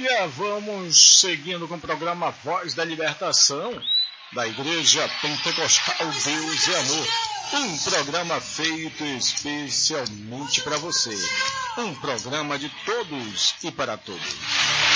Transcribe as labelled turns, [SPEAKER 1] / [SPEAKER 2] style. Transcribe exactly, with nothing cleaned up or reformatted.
[SPEAKER 1] família, vamos seguindo com o programa Voz da Libertação da Igreja Pentecostal Deus e Amor. Um programa feito especialmente para você. Um programa de todos e para todos.